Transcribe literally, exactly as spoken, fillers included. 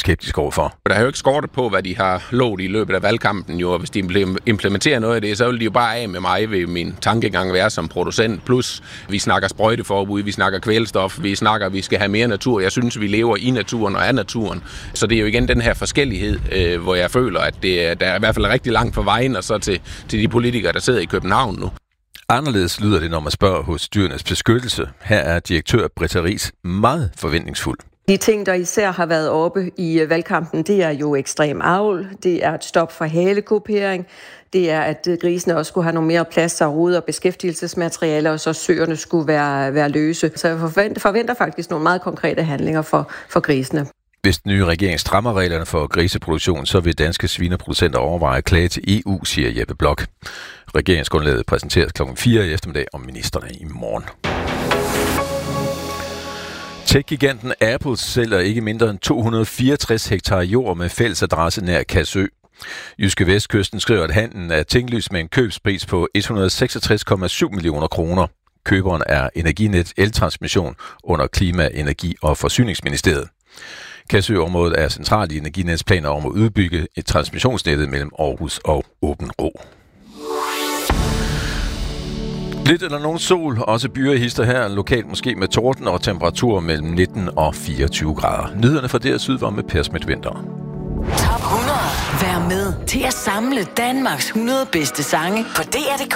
skeptisk overfor. Der har jo ikke skortet på, hvad de har lovet i løbet af valgkampen, jo, og hvis de implementerer noget af det, så vil de jo bare af med mig, ved min tankegang være som producent. Plus, vi snakker sprøjteforbud, vi snakker kvælstof, vi snakker, at vi skal have mere natur. Jeg synes, vi lever i naturen og af naturen. Så det er jo igen den her forskellighed, øh, hvor jeg føler, at det, der er i hvert fald rigtig langt fra vejen, og så til, til de politikere, der sidder i København nu. Anderledes lyder det, når man spørger hos Dyrenes Beskyttelse. Her er direktør Britta Riis meget forventningsfuld. De ting, der især har været oppe i valgkampen, det er jo ekstrem avl, det er et stop for halekupering, det er, at grisene også skulle have nogle mere plads og rode og beskæftigelsesmaterialer, og så søerne skulle være, være løse. Så jeg forventer, forventer faktisk nogle meget konkrete handlinger for, for grisene. Hvis den nye regering strammer reglerne for griseproduktion, så vil danske svineproducenter overveje at klage til E U, siger Jeppe Blok. Regeringsgrundlaget præsenteres klokken fire i eftermiddag om ministerne i morgen. Tech-giganten Apple sælger ikke mindre end to hundrede og fireogtres hektar jord med fælles adresse nær Kassø. Jyske Vestkysten skriver, at handlen er tinglyst med en købspris på et hundrede og seksogtres komma syv millioner kroner. Køberen er Energinet Eltransmission under Klima-, Energi- og Forsyningsministeriet. Kassø-området er centralt i Energinets planer om at udbygge et transmissionsnettet mellem Aarhus og Åbenrå. Lidt eller nogen sol, også byer her, lokalt måske med torden og temperaturer mellem nitten og fireogtyve grader. Nyhederne fra der syd var med Per Smidt Vinter. Top hundrede. Vær med til at samle Danmarks hundrede bedste sange på D R punktum d k.